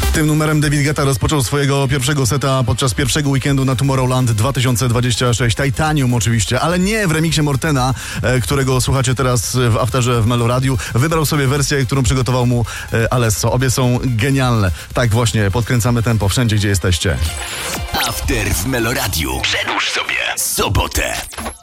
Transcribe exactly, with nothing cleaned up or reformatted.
Tym numerem David Guetta rozpoczął swojego pierwszego seta podczas pierwszego weekendu na Tomorrowland dwa tysiące dwudziesty szósty. Titanium oczywiście, ale nie w remiksie Mortena, e, którego słuchacie teraz w Afterze w Meloradiu. Wybrał sobie wersję, którą przygotował mu e, Alesso. Obie są genialne. Tak właśnie, podkręcamy tempo wszędzie, gdzie jesteście. After w Meloradiu. Przedłuż sobie sobotę.